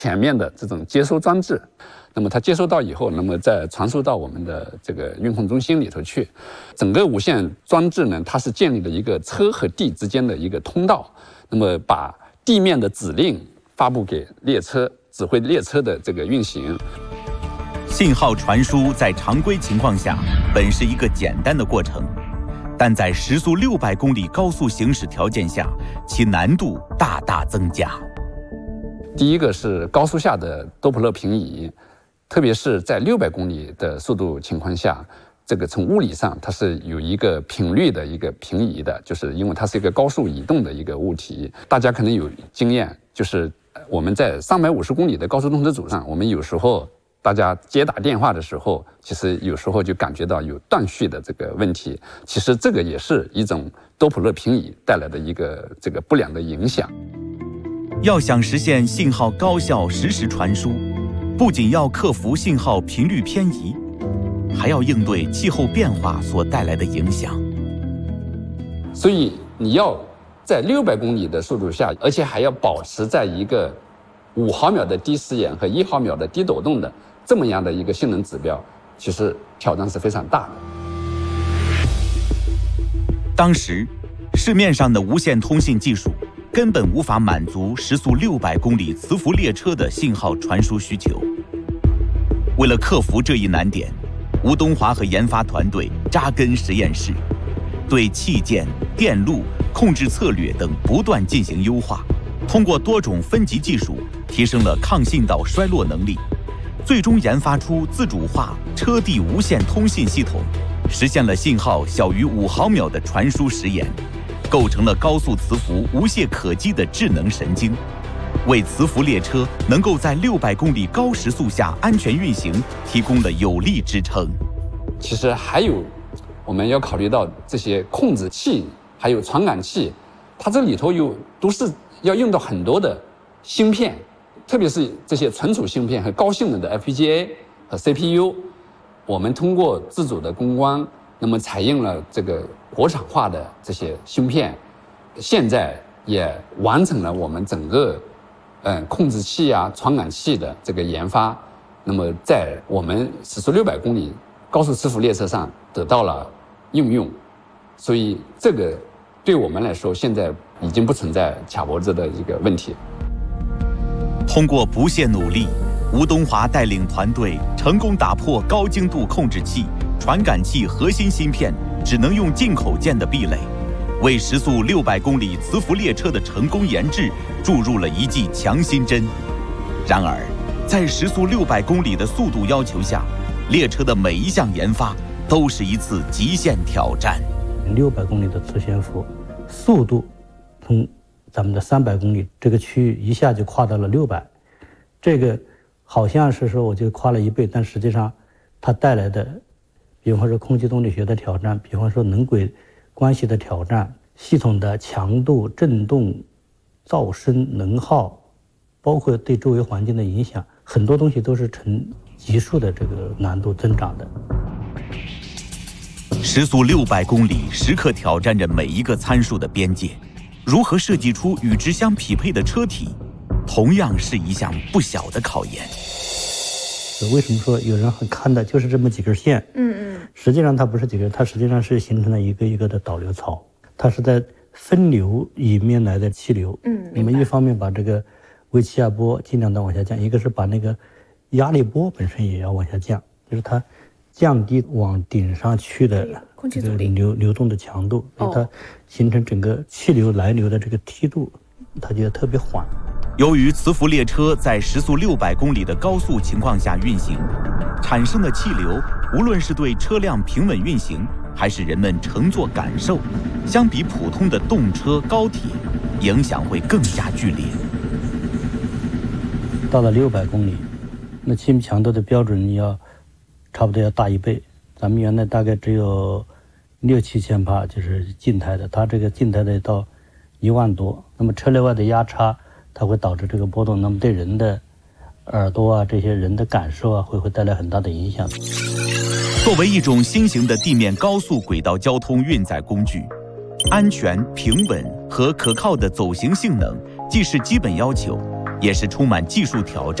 前面的这种接收装置，那么它接收到以后，那么再传输到我们的这个运控中心里头去。整个无线装置呢，它是建立了一个车和地之间的一个通道，那么把地面的指令发布给列车，指挥列车的这个运行。 信号传输在常规情况下本是一个简单的过程，但在时速600公里高速行驶条件下，其难度大大增加。 第一个是高速下的多普勒平移，特别是在600公里的速度情况下，这个从物理上它是有一个频率的一个平移的，就是因为它是一个高速移动的一个物体。大家可能有经验，就是我们在350公里的高速动车组上，我们有时候大家接打电话的时候，其实有时候就感觉到有断续的这个问题。其实这个也是一种多普勒平移带来的一个这个不良的影响。 要想实现信号高效实时传输，不仅要克服信号频率偏移，还要应对气候变化所带来的影响。 所以你要在600公里的速度下，而且还要保持在一个5毫秒的低时延和1毫秒的低抖动的这么样的一个性能指标，其实挑战是非常大的。 当时市面上的无线通信技术根本无法满足时速600公里磁浮列车的信号传输需求。为了克服这一难点，吴东华和研发团队扎根实验室，对器件、电路、控制策略等不断进行优化，通过多种分级技术提升了抗信道衰落能力，最终研发出自主化车地无线通信系统，实现了信号小于5毫秒的传输时延，构成了高速磁浮无懈可击的智能神经，为磁浮列车能够在600公里高时速下安全运行提供了有力支撑。 其实还有我们要考虑到这些控制器还有传感器，它这里头都是要用到很多的芯片，特别是这些存储芯片和高性能的 FPGA 和 CPU。我们通过自主的攻关，那么采用了这个国产化的这些芯片，现在也完成了我们整个控制器啊、传感器的这个研发，那么在我们时速600公里高速磁浮列车上得到了应用，所以这个对我们来说现在已经不存在卡脖子的一个问题。 通过不懈努力，吴东华带领团队成功打破高精度控制器、传感器核心芯片只能用进口件的壁垒，为时速600公里磁浮列车的成功研制注入了一剂强心针。然而，在时速600公里的速度要求下，列车的每一项研发都是一次极限挑战。 600公里的磁悬浮，速度从咱们的300公里这个区域一下就跨到了600，这个好像是说我就跨了1倍，但实际上它带来的，比方说空气动力学的挑战，比方说能轨关系的挑战，系统的强度、振动、噪声、能耗，包括对周围环境的影响，很多东西都是呈急速的这个难度增长的。 时速600公里时刻挑战着每一个参数的边界，如何设计出与之相匹配的车体，同样是一项不小的考验。 为什么说有人很看的就是这么几根线？实际上它不是几根，它实际上是形成了一个一个的导流槽，它是在分流里面来的气流。我们一方面把这个微气压波尽量的往下降，一个是把那个压力波本身也要往下降，就是它降低往顶上去的空气阻力流动的强度，它形成整个气流来流的这个梯度，它就特别缓。 由于磁浮列车在时速600公里的高速情况下运行，产生的气流，无论是对车辆平稳运行，还是人们乘坐感受，相比普通的动车、高铁，影响会更加剧烈。 到了600公里，那气密强度的标准要差不多要大1倍。咱们原来大概只有6-7千帕，就是静态的，它这个静态的到1万多。那么车内外的压差，它会导致这个波动，那么对人的耳朵啊，这些人的感受啊，会带来很大的影响。 作为一种新型的地面高速轨道交通运载工具，安全、平稳和可靠的走行性能既是基本要求， 也是充满技术挑战。